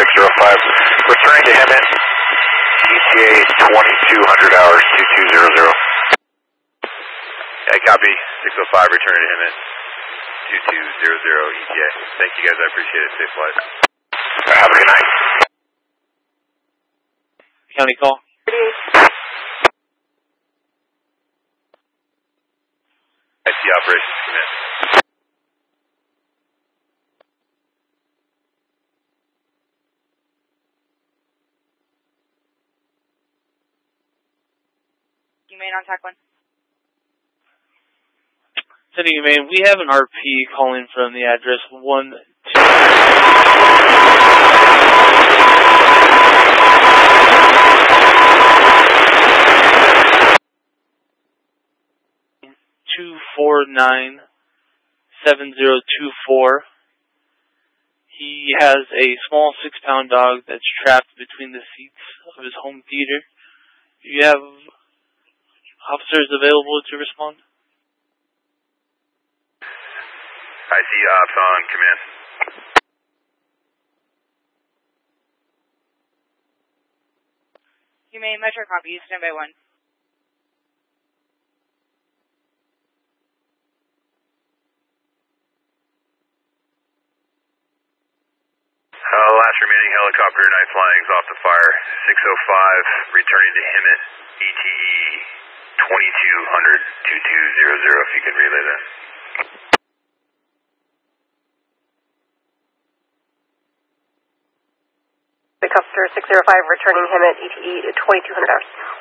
605, returning to Hemet, ETA 2200 hours, 2200. I copy, 605, returning to Hemet, 2200 ETA. Thank you guys, I appreciate it. Safe flight. Have a good night. County call. IT operations, commit. Humane on TAC 1. City Humane, we have an RP calling from the address 249-7024. He has a small 6-pound dog that's trapped between the seats of his home theater. Do you have officers available to respond? IT ops on command. Humane Metro copy, standby 1. Last remaining helicopter night flying is off the fire. 605, returning to Hemet, ETE 2200 2200, if you can relay that. Helicopter 605, returning Hemet, ETE 2200 hours.